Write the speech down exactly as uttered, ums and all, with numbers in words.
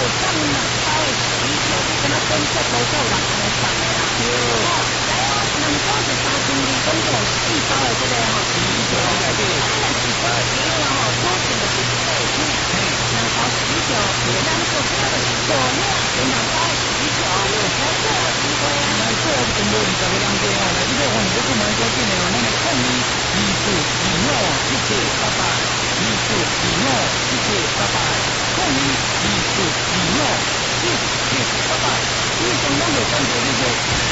上两包的喜酒，跟他跟这不够人安尼送的啦。哦，来哦，两包是三千二，总共有四包的这个吼喜酒。啊，咱是说酒啊吼，保证就是八两，两包喜酒，咱做这个是五两，跟两包的喜酒，来做机会啊！ 来做全部二十个人多哦，来这个方面要购买多紧的哦，咱来控一二四二五一七八八，二四二五一七八八，控一二四二五一七八八，以上拢是感谢你的。